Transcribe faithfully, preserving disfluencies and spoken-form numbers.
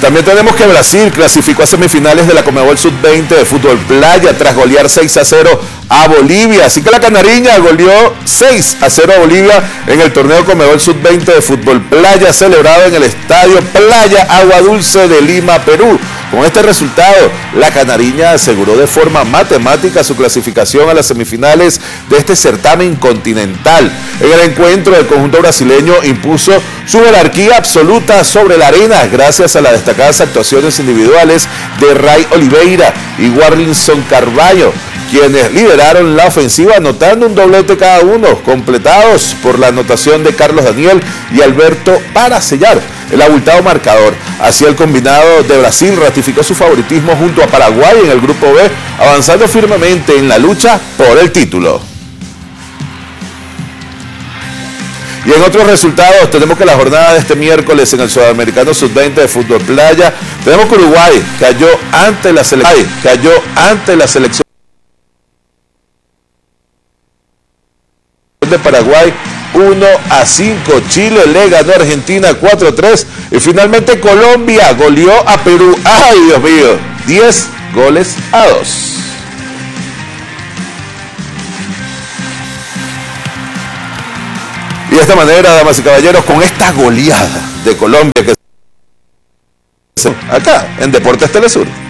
También tenemos que Brasil clasificó a semifinales de la Conmebol sub veinte de fútbol playa tras golear seis a cero a Bolivia. Así que la Canariña goleó seis a cero a Bolivia en el torneo Conmebol sub veinte de fútbol playa celebrado en el estadio Playa Agua Dulce de Lima, Perú. Con este resultado, la Canariña aseguró de forma matemática su clasificación a las semifinales de este certamen continental. En el encuentro, el conjunto brasileño impuso su jerarquía absoluta sobre la arena gracias a las destacadas actuaciones individuales de Ray Oliveira y Warlinson Carvalho, quienes lideraron la ofensiva anotando un doblete cada uno, completados por la anotación de Carlos Daniel y Alberto para sellar el abultado marcador. Así el combinado de Brasil ratificó su favoritismo junto a Paraguay en el grupo B, avanzando firmemente en la lucha por el título. Y en otros resultados tenemos que la jornada de este miércoles en el Sudamericano sub veinte de fútbol playa, tenemos que Uruguay cayó ante la selección, cayó ante la selección de Paraguay uno a cinco. Chile le ganó a Argentina cuatro a tres y finalmente Colombia goleó a Perú. ¡Ay, Dios mío! diez goles a dos. Y de esta manera, damas y caballeros, con esta goleada de Colombia que acá en Deportes Telesur.